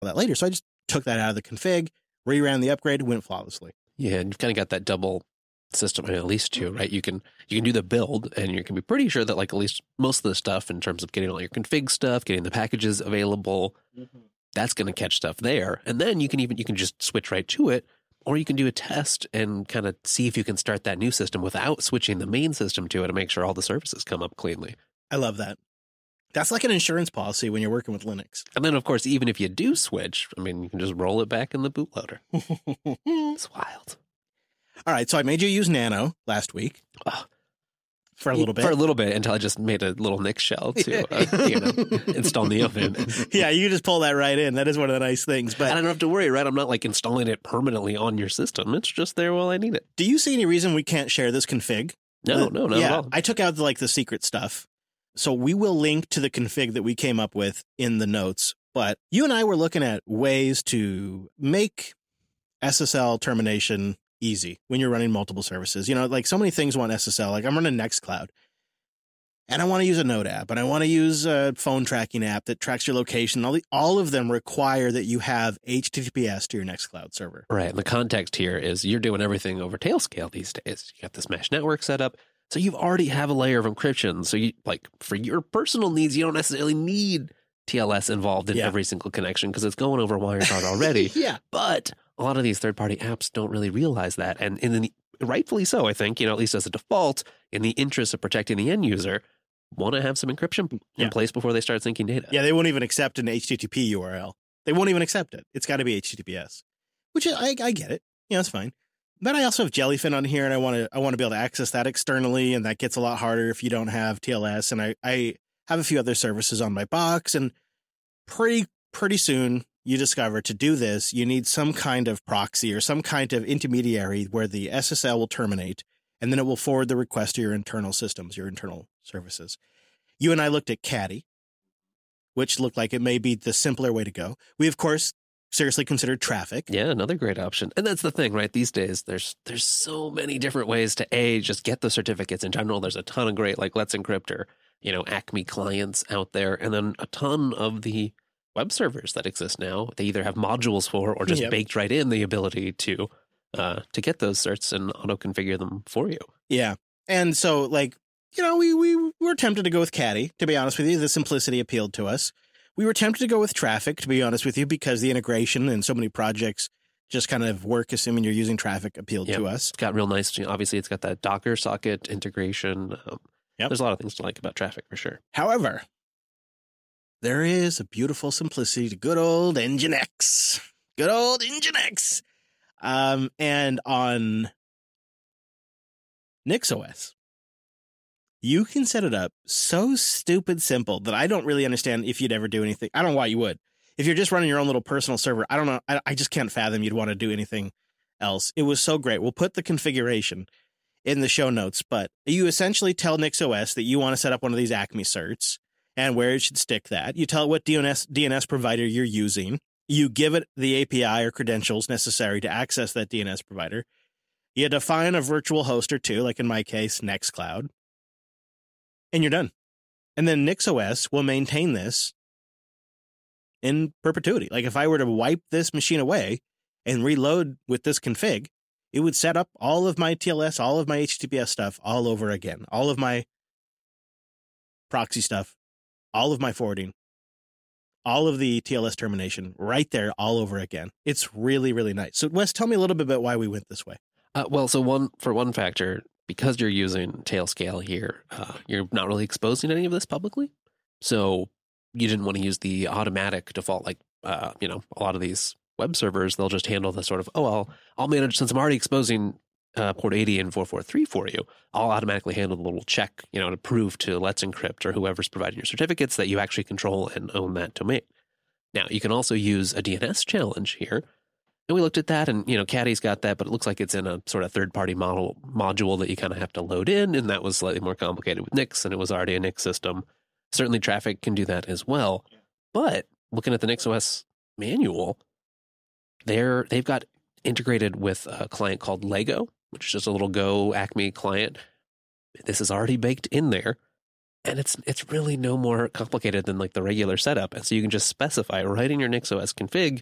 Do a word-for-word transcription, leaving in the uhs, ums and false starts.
that later. So I just took that out of the config, reran the upgrade, went flawlessly. Yeah, and you've kind of got that double system, I mean, at least two, right? You can you can do the build, and you can be pretty sure that like at least most of the stuff in terms of getting all your config stuff, getting the packages available, mm-hmm. that's going to catch stuff there. And then you can even you can just switch right to it, or you can do a test and kind of see if you can start that new system without switching the main system to it to make sure all the services come up cleanly. I love that. That's like an insurance policy when you're working with Linux. And then, of course, even if you do switch, I mean, you can just roll it back in the bootloader. It's wild. All right, so I made you use Nano last week oh, for a little bit. For a little bit until I just made a little Nix shell to uh, you know, install Neofin. Yeah, you just pull that right in. That is one of the nice things. But and I don't have to worry, right? I'm not like installing it permanently on your system. It's just there while I need it. Do you see any reason we can't share this config? No, no, not yeah, at all. I took out like the secret stuff. So we will link to the config that we came up with in the notes. But you and I were looking at ways to make S S L termination easy when you're running multiple services. You know, like so many things want S S L. Like I'm running Nextcloud and I want to use a Node app and I want to use a phone tracking app that tracks your location. All, the, all of them require that you have H T T P S to your Nextcloud server. Right. And the context here is you're doing everything over Tailscale these days. You got this mesh network set up. So you already have a layer of encryption. So you like for your personal needs, you don't necessarily need T L S involved in yeah. every single connection because it's going over WireGuard already. yeah. But a lot of these third-party apps don't really realize that. And in the, rightfully so, I think, you know, at least as a default, in the interest of protecting the end user, want to have some encryption yeah. in place before they start syncing data. Yeah, they won't even accept an H T T P U R L. They won't even accept it. It's got to be H T T P S, which I, I get it. Yeah, that's fine. But I also have Jellyfin on here, and I want to I want to be able to access that externally, and that gets a lot harder if you don't have T L S. And I, I have a few other services on my box, and pretty pretty soon you discover to do this, you need some kind of proxy or some kind of intermediary where the S S L will terminate, and then it will forward the request to your internal systems, your internal services. You and I looked at Caddy, which looked like it may be the simpler way to go. We, of course, seriously considered Traffic. Yeah, another great option. And that's the thing, right? These days, there's there's so many different ways to, A, just get the certificates in general. There's a ton of great, like Let's Encrypt or, you know, Acme clients out there. And then a ton of the web servers that exist now, they either have modules for or just yep. baked right in the ability to uh, to get those certs and auto-configure them for you. Yeah. And so, like, you know, we, we were tempted to go with Caddy, to be honest with you. The simplicity appealed to us. We were tempted to go with Traffic, to be honest with you, because the integration and so many projects just kind of work assuming you're using Traffic appealed yep. to us. It's got real nice, obviously it's got that Docker socket integration. Um, yep. There's a lot of things to like about Traffic for sure. However, there is a beautiful simplicity to good old Nginx. Good old Nginx. Um, and on NixOS, you can set it up so stupid simple that I don't really understand if you'd ever do anything. I don't know why you would. If you're just running your own little personal server, I don't know. I, I just can't fathom you'd want to do anything else. It was so great. We'll put the configuration in the show notes, but you essentially tell NixOS that you want to set up one of these Acme certs and where it should stick that. You tell it what D N S, D N S provider you're using. You give it the A P I or credentials necessary to access that D N S provider. You define a virtual host or two, like in my case, Nextcloud. And you're done. And then NixOS will maintain this in perpetuity. Like if I were to wipe this machine away and reload with this config, it would set up all of my T L S, all of my H T T P S stuff all over again. All of my proxy stuff, all of my forwarding, all of the T L S termination right there all over again. It's really, really nice. So Wes, tell me a little bit about why we went this way. Uh, well, so one for one factor, because you're using Tailscale here, uh, you're not really exposing any of this publicly. So you didn't want to use the automatic default, like, uh, you know, a lot of these web servers, they'll just handle the sort of, oh, I'll, I'll manage, since I'm already exposing uh, port eighty and four forty-three for you, I'll automatically handle the little check, you know, to prove to Let's Encrypt or whoever's providing your certificates that you actually control and own that domain. Now, you can also use a D N S challenge here. And we looked at that, and, you know, Caddy's got that, but it looks like it's in a sort of third-party model module that you kind of have to load in, and that was slightly more complicated with Nix, and it was already a Nix system. Certainly Traffic can do that as well. But looking at the NixOS manual, they're, they've got integrated with a client called Lego, which is just a little Go Acme client. This is already baked in there. And it's it's really no more complicated than like the regular setup. And so you can just specify right in your NixOS config